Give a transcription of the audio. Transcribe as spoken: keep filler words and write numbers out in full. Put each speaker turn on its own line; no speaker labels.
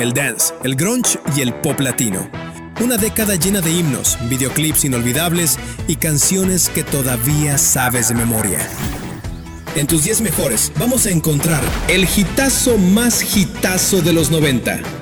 el dance, el grunge y el pop latino. Una década llena de himnos, videoclips inolvidables y canciones que todavía sabes de memoria. En tus diez mejores vamos a encontrar el hitazo más hitazo de los noventa.